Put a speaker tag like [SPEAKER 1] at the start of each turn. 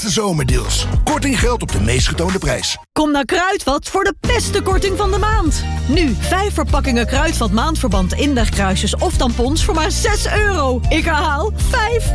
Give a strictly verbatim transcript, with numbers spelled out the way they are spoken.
[SPEAKER 1] beste zomerdeals. Korting geldt op de meest getoonde prijs.
[SPEAKER 2] Kom naar Kruidvat voor de beste korting van de maand. Nu vijf verpakkingen Kruidvat maandverband inlegkruisjes of tampons voor maar zes euro. Ik herhaal, vijf